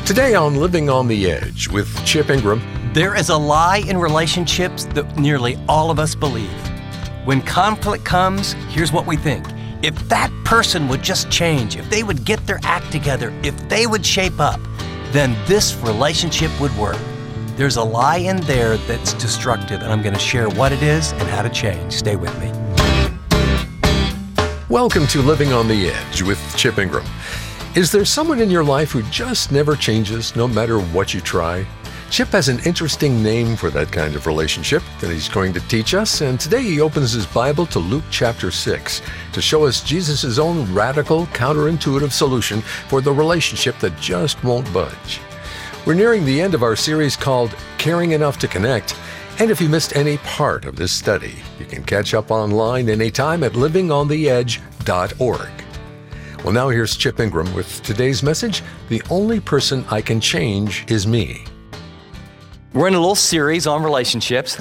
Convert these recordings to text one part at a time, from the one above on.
Today on Living on the Edge with Chip Ingram. There is a lie in relationships that nearly all of us believe. When conflict comes, here's what we think. If that person would just change, if they would get their act together, if they would shape up, then this relationship would work. There's a lie in there that's destructive, and I'm going to share what it is and how to change. Stay with me. Welcome to Living on the Edge with Chip Ingram. Is there someone in your life who just never changes no matter what you try? Chip has an interesting name for that kind of relationship that he's going to teach us, and today he opens his Bible to Luke chapter 6 to show us Jesus' own radical, counterintuitive solution for the relationship that just won't budge. We're nearing the end of our series called Caring Enough to Connect, and if you missed any part of this study, you can catch up online anytime at livingontheedge.org. Well, now here's Chip Ingram with today's message, The Only Person I Can Change Is Me. We're in a little series on relationships,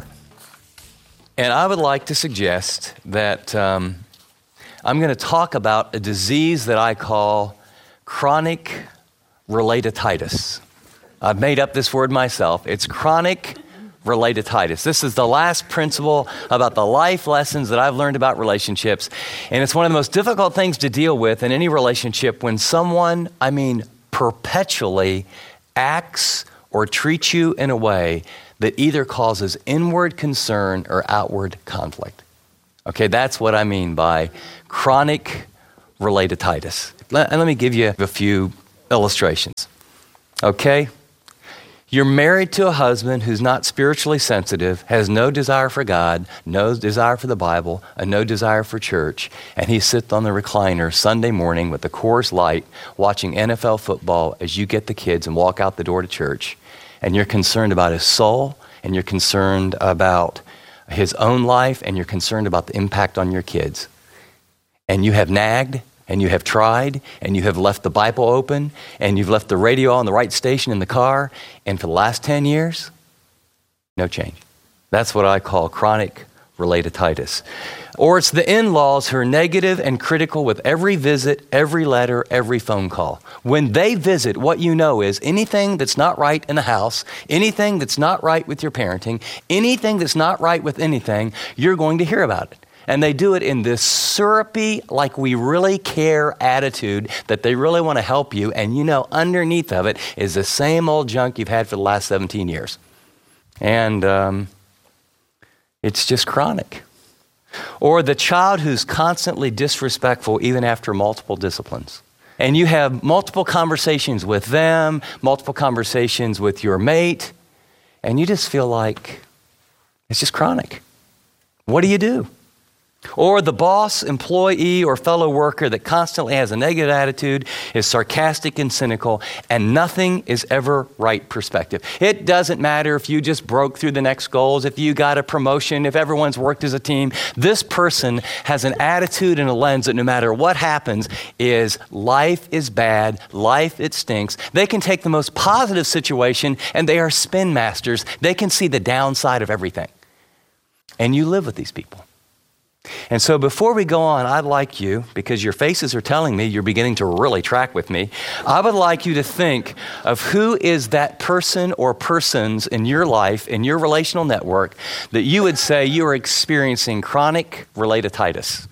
and I would like to suggest that I'm going to talk about a disease that I call chronic relatitis. I've made up this word myself. It's chronic relatitis. This is the last principle about the life lessons that I've learned about relationships. And it's one of the most difficult things to deal with in any relationship when someone, perpetually acts or treats you in a way that either causes inward concern or outward conflict. Okay, that's what I mean by chronic relatitis. Let me give you a few illustrations. Okay? You're married to a husband who's not spiritually sensitive, has no desire for God, no desire for the Bible, and no desire for church, and he sits on the recliner Sunday morning with the Coors Light watching NFL football as you get the kids and walk out the door to church, and you're concerned about his soul, and you're concerned about his own life, and you're concerned about the impact on your kids. And you have nagged, and you have tried, and you have left the Bible open, and you've left the radio on the right station in the car, and for the last 10 years, no change. That's what I call chronic relatitis. Or it's the in-laws who are negative and critical with every visit, every letter, every phone call. When they visit, what you know is anything that's not right in the house, anything that's not right with your parenting, anything that's not right with anything, you're going to hear about it. And they do it in this syrupy, like we really care attitude that they really want to help you. And you know, underneath of it is the same old junk you've had for the last 17 years. And it's just chronic. Or the child who's constantly disrespectful even after multiple disciplines. And you have multiple conversations with them, multiple conversations with your mate, and you just feel like it's just chronic. What do you do? Or the boss, employee, or fellow worker that constantly has a negative attitude, is sarcastic and cynical, and nothing is ever right perspective. It doesn't matter if you just broke through the next goals, if you got a promotion, if everyone's worked as a team. This person has an attitude and a lens that no matter what happens is life is bad, life it stinks. They can take the most positive situation and they are spin masters. They can see the downside of everything. And you live with these people. And so before we go on, I'd like you, because your faces are telling me you're beginning to really track with me, I would like you to think of who is that person or persons in your life, in your relational network, that you would say you are experiencing chronic relatitis.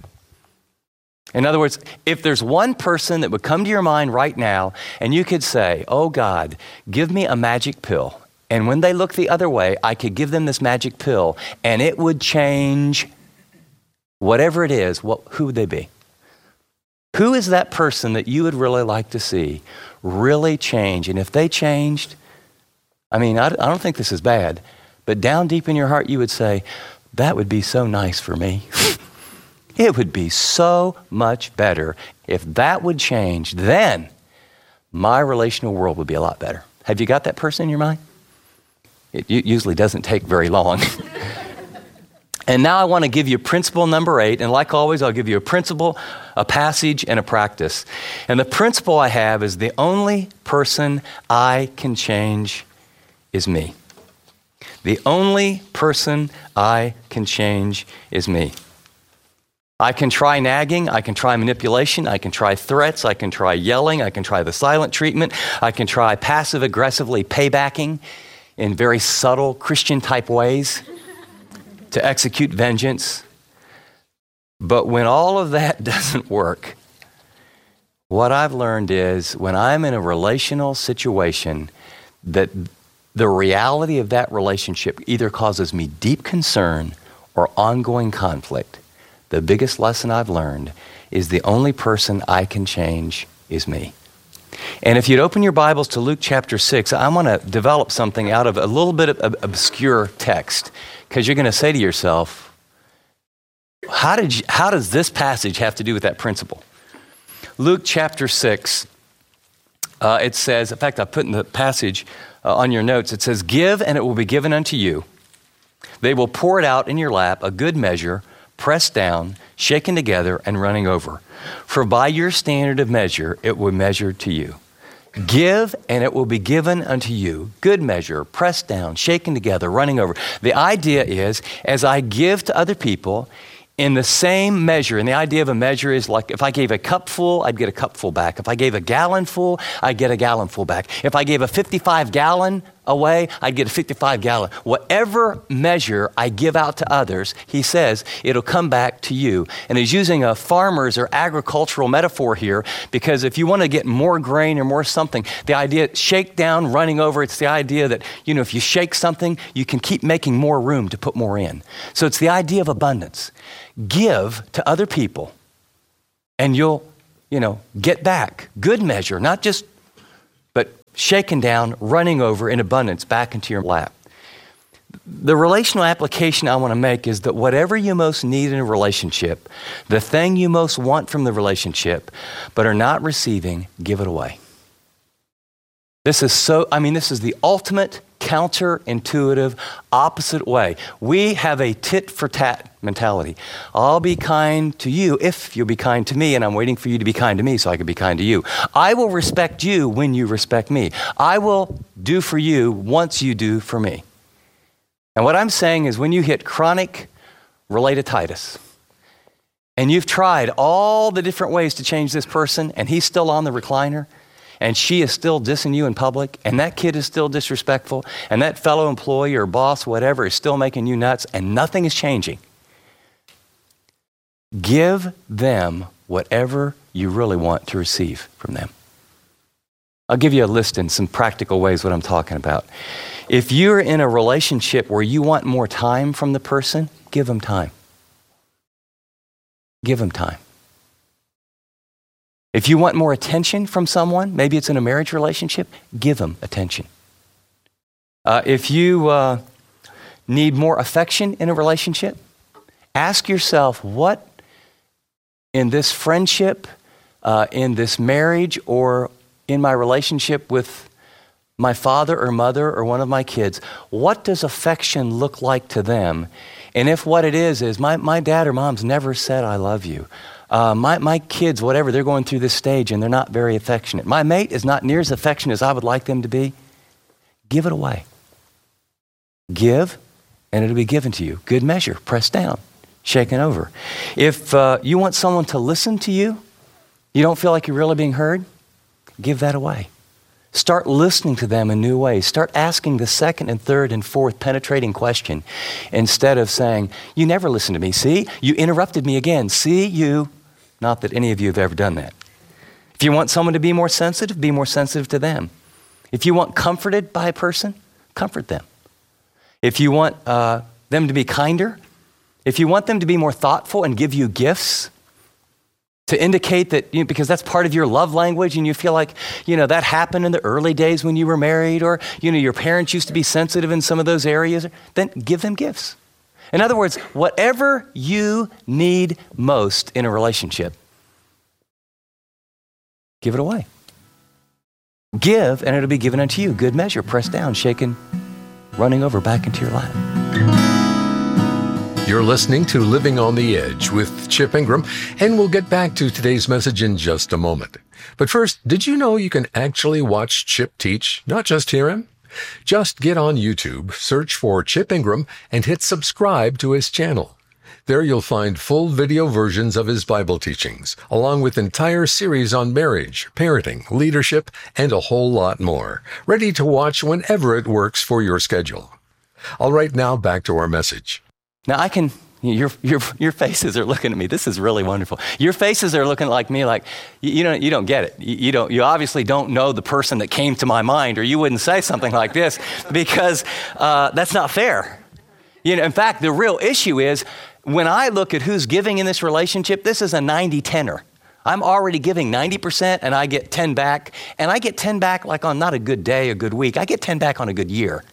In other words, if there's one person that would come to your mind right now, and you could say, oh God, give me a magic pill. And when they look the other way, I could give them this magic pill, and it would change whatever it is. Who would they be? Who is that person that you would really like to see really change? And if they changed, I don't think this is bad, but down deep in your heart, you would say, that would be so nice for me. It would be so much better if that would change. Then my relational world would be a lot better. Have you got that person in your mind? It usually doesn't take very long. And now I want to give you principle number 8. And like always, I'll give you a principle, a passage, and a practice. And the principle I have is the only person I can change is me. The only person I can change is me. I can try nagging, I can try manipulation, I can try threats, I can try yelling, I can try the silent treatment, I can try passive-aggressively paybacking in very subtle Christian-type ways to execute vengeance. But when all of that doesn't work, what I've learned is when I'm in a relational situation that the reality of that relationship either causes me deep concern or ongoing conflict, the biggest lesson I've learned is the only person I can change is me. And if you'd open your Bibles to Luke chapter 6, I want to develop something out of a little bit of obscure text, because you're going to say to yourself, how does this passage have to do with that principle? Luke chapter 6, it says, in fact, I put in the passage on your notes, it says, "Give and it will be given unto you. They will pour it out in your lap, a good measure, pressed down, shaken together, and running over. For by your standard of measure, it will measure to you. Give, and it will be given unto you. Good measure, pressed down, shaken together, running over." The idea is, as I give to other people, in the same measure, and the idea of a measure is like if I gave a cup full, I'd get a cup full back. If I gave a gallon full, I'd get a gallon full back. If I gave a 55 gallon away, I'd get a 55 gallon. Whatever measure I give out to others, he says, it'll come back to you. And he's using a farmer's or agricultural metaphor here, because if you want to get more grain or more something, the idea, shake down, running over, it's the idea that, if you shake something, you can keep making more room to put more in. So it's the idea of abundance. Give to other people and you'll, get back. Good measure, not just, but shaken down, running over in abundance back into your lap. The relational application I want to make is that whatever you most need in a relationship, the thing you most want from the relationship, but are not receiving, give it away. This is the ultimate counterintuitive, opposite way. We have a tit for tat mentality. I'll be kind to you if you'll be kind to me, and I'm waiting for you to be kind to me so I can be kind to you. I will respect you when you respect me. I will do for you once you do for me. And what I'm saying is when you hit chronic relatitis, and you've tried all the different ways to change this person, and he's still on the recliner, and she is still dissing you in public, and that kid is still disrespectful, and that fellow employee or boss, whatever, is still making you nuts, and nothing is changing. Give them whatever you really want to receive from them. I'll give you a list in some practical ways what I'm talking about. If you're in a relationship where you want more time from the person, give them time. Give them time. If you want more attention from someone, maybe it's in a marriage relationship, give them attention. If you need more affection in a relationship, ask yourself, what in this friendship, in this marriage, or in my relationship with my father or mother or one of my kids, what does affection look like to them? And if what it is my dad or mom's never said, "I love you." My kids, whatever, they're going through this stage and they're not very affectionate. My mate is not near as affectionate as I would like them to be. Give it away. Give, and it'll be given to you. Good measure, pressed down, shaken over. If you want someone to listen to you, you don't feel like you're really being heard, give that away. Start listening to them in new ways. Start asking the second and third and fourth penetrating question instead of saying, "You never listen to me. See, you interrupted me again. See, you." Not that any of you have ever done that. If you want someone to be more sensitive to them. If you want comforted by a person, comfort them. If you want them to be kinder, if you want them to be more thoughtful and give you gifts, to indicate that, because that's part of your love language and you feel like, that happened in the early days when you were married, or, your parents used to be sensitive in some of those areas, then give them gifts. In other words, whatever you need most in a relationship, give it away. Give, and it'll be given unto you. Good measure, pressed down, shaken, running over back into your lap. You're listening to Living on the Edge with Chip Ingram, and we'll get back to today's message in just a moment. But first, did you know you can actually watch Chip teach, not just hear him? Just get on YouTube, search for Chip Ingram, and hit subscribe to his channel. There you'll find full video versions of his Bible teachings, along with entire series on marriage, parenting, leadership, and a whole lot more, ready to watch whenever it works for your schedule. All right, now back to our message. Now your faces are looking at me. This is really wonderful. Your faces are looking like me, like you don't get it. You obviously don't know the person that came to my mind, or you wouldn't say something like this, because that's not fair. In fact, the real issue is when I look at who's giving in this relationship, this is a 90-10er. I'm already giving 90% and I get 10 back, and I get 10 back like on not a good day, a good week. I get 10 back on a good year.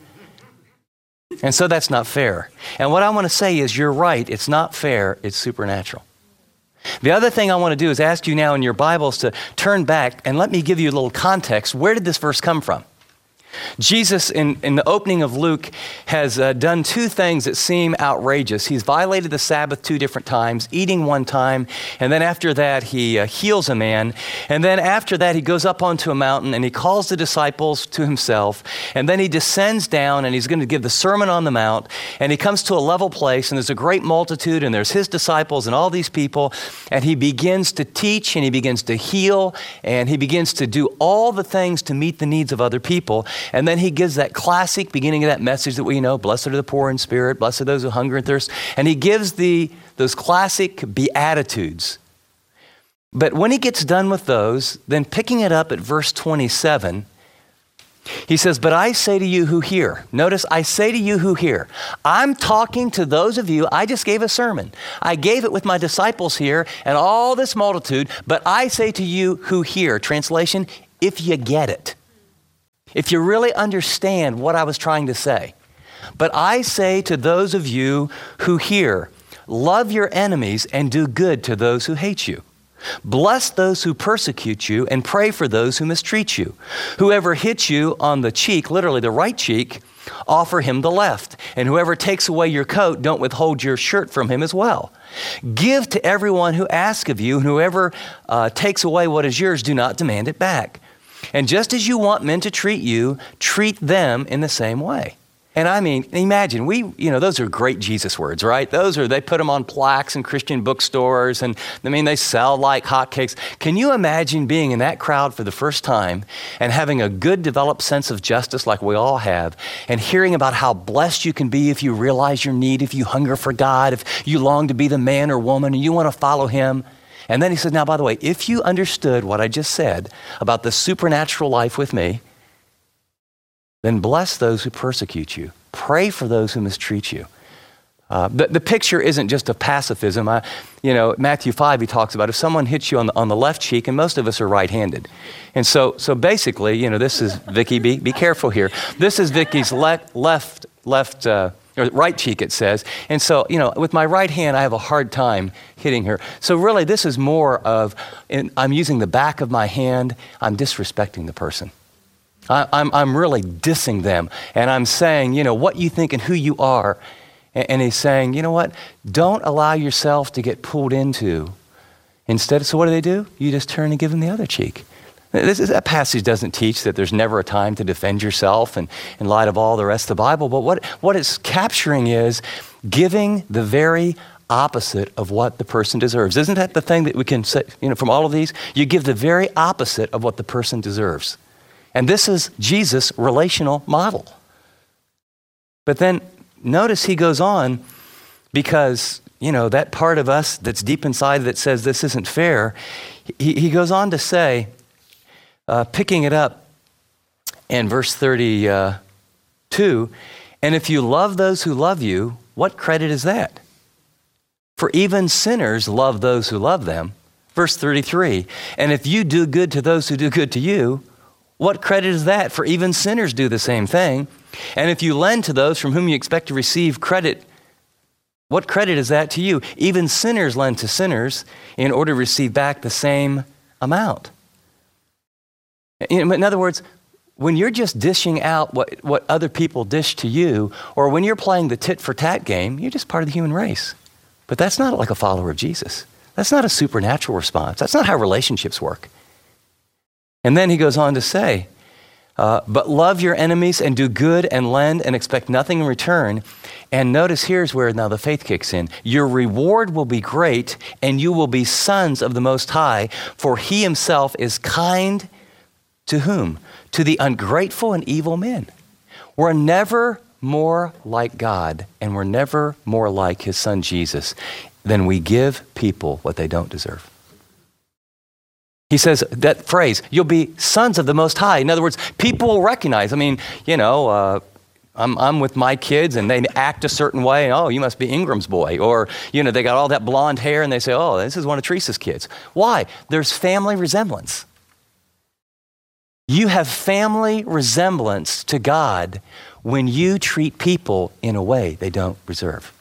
And so that's not fair. And what I want to say is you're right. It's not fair. It's supernatural. The other thing I want to do is ask you now in your Bibles to turn back and let me give you a little context. Where did this verse come from? Jesus, in the opening of Luke, has done two things that seem outrageous. He's violated the Sabbath 2 different times, eating one time, and then after that, he heals a man. And then after that, he goes up onto a mountain, and he calls the disciples to himself. And then he descends down, and he's going to give the Sermon on the Mount. And he comes to a level place, and there's a great multitude, and there's his disciples and all these people. And he begins to teach, and he begins to heal, and he begins to do all the things to meet the needs of other people. And then he gives that classic beginning of that message that we know, blessed are the poor in spirit, blessed are those who hunger and thirst. And he gives those classic beatitudes. But when he gets done with those, then picking it up at verse 27, he says, but I say to you who hear. Notice, I say to you who hear. I'm talking to those of you. I just gave a sermon. I gave it with my disciples here and all this multitude, but I say to you who hear. Translation, if you get it. If you really understand what I was trying to say. But I say to those of you who hear, love your enemies and do good to those who hate you. Bless those who persecute you and pray for those who mistreat you. Whoever hits you on the cheek, literally the right cheek, offer him the left. And whoever takes away your coat, don't withhold your shirt from him as well. Give to everyone who asks of you, and whoever takes away what is yours, do not demand it back. And just as you want men to treat you, treat them in the same way. And I mean, imagine, those are great Jesus words, right? They put them on plaques in Christian bookstores, and they sell like hotcakes. Can you imagine being in that crowd for the first time and having a good developed sense of justice like we all have, and hearing about how blessed you can be if you realize your need, if you hunger for God, if you long to be the man or woman and you want to follow him? And then he says, now, by the way, if you understood what I just said about the supernatural life with me, then bless those who persecute you. Pray for those who mistreat you. The picture isn't just of pacifism. Matthew 5, he talks about if someone hits you on the left cheek, and most of us are right-handed. And so basically, this is Vicky, be careful here. This is Vicky's left or right cheek, it says. And so, with my right hand, I have a hard time hitting her. So really, this is more of, I'm using the back of my hand, I'm disrespecting the person. I'm really dissing them. And I'm saying, what you think and who you are. And he's saying, you know what? Don't allow yourself to get pulled into. Instead, so what do? You just turn and give them the other cheek. That passage doesn't teach that there's never a time to defend yourself in light of all the rest of the Bible. But what it's capturing is giving the very opposite of what the person deserves. Isn't that the thing that we can say, from all of these? You give the very opposite of what the person deserves. And this is Jesus' relational model. But then notice he goes on, because, that part of us that's deep inside that says this isn't fair, he goes on to say, picking it up in verse 32, and if you love those who love you, what credit is that? For even sinners love those who love them. Verse 33, and if you do good to those who do good to you, what credit is that? For even sinners do the same thing. And if you lend to those from whom you expect to receive credit, what credit is that to you? Even sinners lend to sinners in order to receive back the same amount. In other words, when you're just dishing out what other people dish to you, or when you're playing the tit-for-tat game, you're just part of the human race. But that's not like a follower of Jesus. That's not a supernatural response. That's not how relationships work. And then he goes on to say, But love your enemies and do good and lend and expect nothing in return. And notice here's where now the faith kicks in. Your reward will be great and you will be sons of the Most High, for he himself is kind to whom? To the ungrateful and evil men. We're never more like God and we're never more like his son Jesus than we give people what they don't deserve. He says that phrase, you'll be sons of the Most High. In other words, people will recognize. I mean, I'm with my kids and they act a certain way. Oh, you must be Ingram's boy. Or, they got all that blonde hair and they say, oh, this is one of Teresa's kids. Why? There's family resemblance. You have family resemblance to God when you treat people in a way they don't deserve.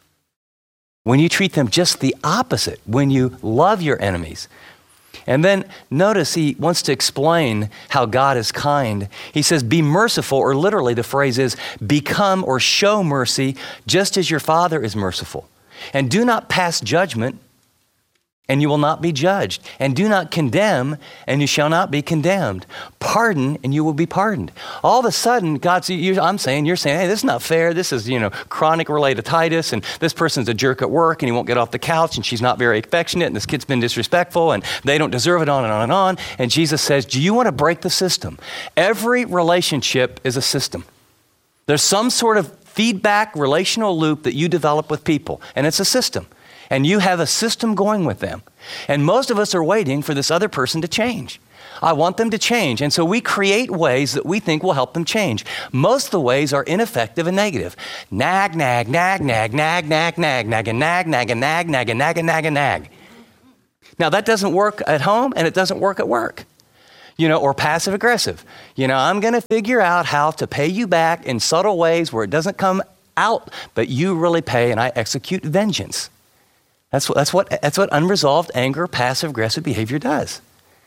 When you treat them just the opposite, when you love your enemies. And then notice he wants to explain how God is kind. He says, be merciful, or literally the phrase is, become or show mercy just as your Father is merciful. And do not pass judgment, and you will not be judged. And do not condemn, and you shall not be condemned. Pardon, and you will be pardoned. All of a sudden, you're saying, hey, this is not fair. This is, chronic relatitis, and this person's a jerk at work, and he won't get off the couch, and she's not very affectionate, and this kid's been disrespectful, and they don't deserve it, on and on and on. And Jesus says, do you want to break the system? Every relationship is a system. There's some sort of feedback relational loop that you develop with people, and it's a system. And you have a system going with them. And most of us are waiting for this other person to change. I want them to change. And so we create ways that we think will help them change. Most of the ways are ineffective and negative. Nag, nag, nag, nag, nag, nag, nag, nag, and nag, nag, and nag, nag, and nag, and nag, and nag. Now that doesn't work at home and it doesn't work at work. Or passive aggressive. I'm going to figure out how to pay you back in subtle ways where it doesn't come out, but you really pay and I execute vengeance. That's what unresolved anger, passive aggressive behavior does.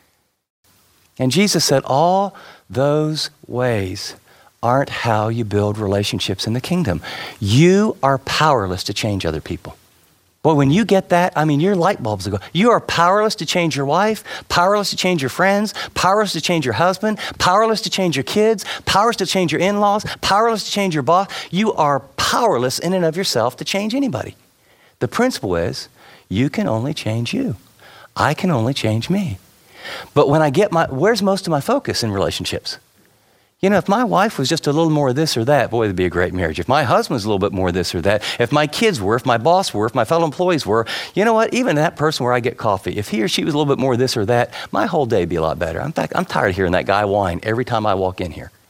And Jesus said all those ways aren't how you build relationships in the kingdom. You are powerless to change other people. Boy, when you get that, your light bulbs will go. You are powerless to change your wife, powerless to change your friends, powerless to change your husband, powerless to change your kids, powerless to change your in-laws, powerless to change your boss. You are powerless in and of yourself to change anybody. The principle is, you can only change you. I can only change me. But when I get where's most of my focus in relationships? If my wife was just a little more of this or that, boy, it'd be a great marriage. If my husband was a little bit more of this or that, if my kids were, if my boss were, if my fellow employees were, you know what? Even that person where I get coffee, if he or she was a little bit more of this or that, my whole day would be a lot better. In fact, I'm tired of hearing that guy whine every time I walk in here.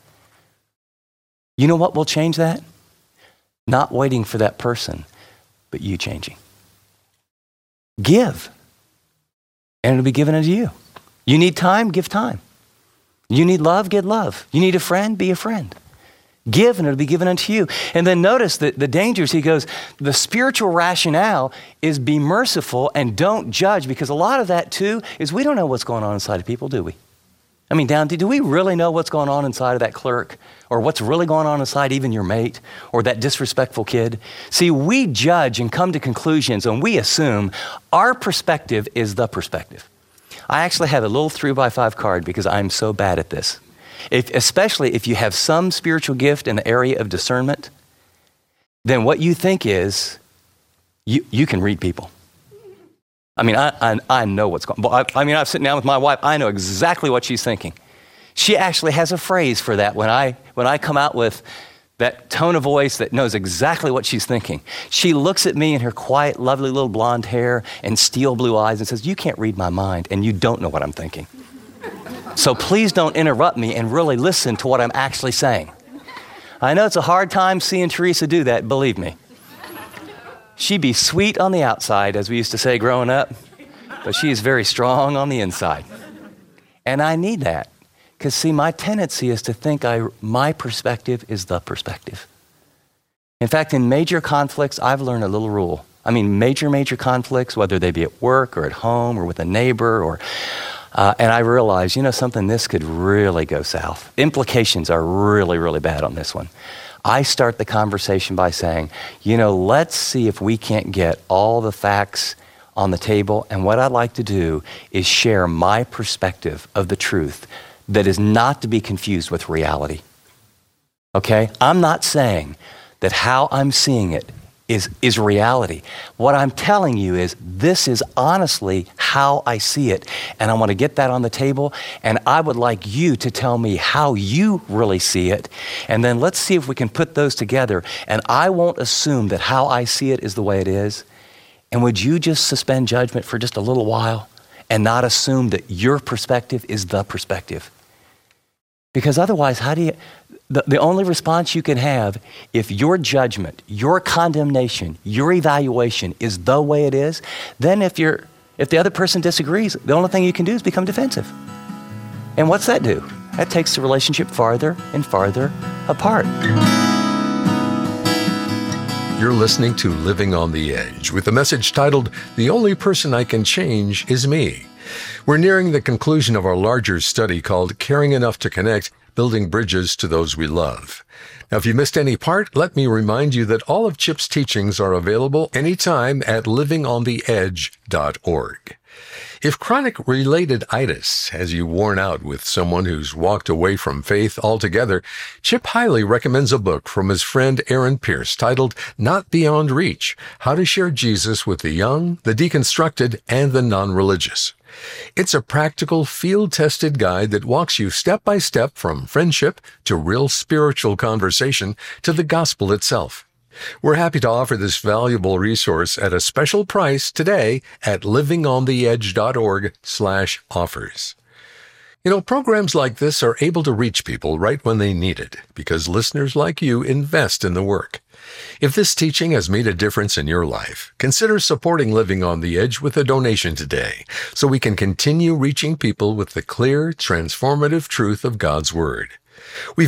You know what will change that? Not waiting for that person, but you changing. Give, and it'll be given unto you. You need time, give time. You need love, get love. You need a friend, be a friend. Give, and it'll be given unto you. And then notice that the dangers, he goes, the spiritual rationale is be merciful and don't judge, because a lot of that too is we don't know what's going on inside of people, do we? Do we really know what's going on inside of that clerk, or what's really going on inside even your mate or that disrespectful kid? See, we judge and come to conclusions and we assume our perspective is the perspective. I actually have a little 3x5 card because I'm so bad at this. Especially if you have some spiritual gift in the area of discernment, then what you think is you can read people. I know what's going on. I'm sitting down with my wife. I know exactly what she's thinking. She actually has a phrase for that when I come out with that tone of voice that knows exactly what she's thinking. She looks at me in her quiet, lovely little blonde hair and steel blue eyes and says, you can't read my mind and you don't know what I'm thinking. So please don't interrupt me and really listen to what I'm actually saying. I know it's a hard time seeing Teresa do that, believe me. She'd be sweet on the outside, as we used to say growing up, but she is very strong on the inside. And I need that, because see, my tendency is to think my perspective is the perspective. In fact, in major conflicts, I've learned a little rule. Major conflicts, whether they be at work or at home or with a neighbor, and I realize, something, this could really go south. Implications are really, really bad on this one. I start the conversation by saying, let's see if we can't get all the facts on the table. And what I'd like to do is share my perspective of the truth that is not to be confused with reality. Okay? I'm not saying that how I'm seeing it is reality. What I'm telling you is this is honestly how I see it. And I want to get that on the table. And I would like you to tell me how you really see it. And then let's see if we can put those together. And I won't assume that how I see it is the way it is. And would you just suspend judgment for just a little while and not assume that your perspective is the perspective? Because otherwise, the only response you can have if your judgment, your condemnation, your evaluation is the way it is, then if the other person disagrees, the only thing you can do is become defensive. And what's that do? That takes the relationship farther and farther apart. You're listening to Living on the Edge with a message titled, "The Only Person I Can Change Is Me." We're nearing the conclusion of our larger study called Caring Enough to Connect, Building Bridges to Those We Love. Now, if you missed any part, let me remind you that all of Chip's teachings are available anytime at livingontheedge.org. If chronic-related itis has you worn out with someone who's walked away from faith altogether, Chip highly recommends a book from his friend Aaron Pierce titled Not Beyond Reach: How to Share Jesus with the Young, the Deconstructed, and the Non-Religious. It's a practical, field-tested guide that walks you step by step from friendship to real spiritual conversation to the gospel itself. We're happy to offer this valuable resource at a special price today at livingontheedge.org/offers. You know, programs like this are able to reach people right when they need it because listeners like you invest in the work. If this teaching has made a difference in your life, consider supporting Living on the Edge with a donation today so we can continue reaching people with the clear, transformative truth of God's Word. We've